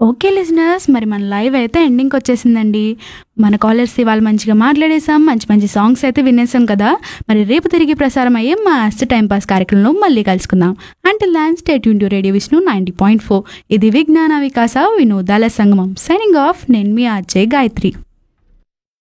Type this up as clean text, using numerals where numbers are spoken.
Okay listeners, మరి మన live అయితే ఎండింగ్కి వచ్చేసిందండి. మన కాలర్స్ ఇవాళ మంచిగా మాట్లాడేసాం, మంచి మంచి సాంగ్స్ అయితే వినేసాం కదా. మరి రేపు తిరిగి ప్రసారం అయ్యే మా అస్ట్ టైం పాస్ కార్యక్రమంలో మళ్ళీ కలుసుకుందాం. Until than stay tune to radio Vishnu 90.4. ఇది విజ్ఞాన వికాస వినోదాల సంగమం. సైనింగ్ ఆఫ్, నేను మీ ఆర్జే గాయత్రి.